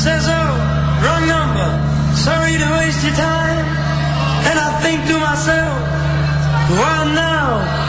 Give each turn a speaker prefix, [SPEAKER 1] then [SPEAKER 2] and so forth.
[SPEAKER 1] says, oh, wrong number, sorry to waste your time. And I think to myself, well now,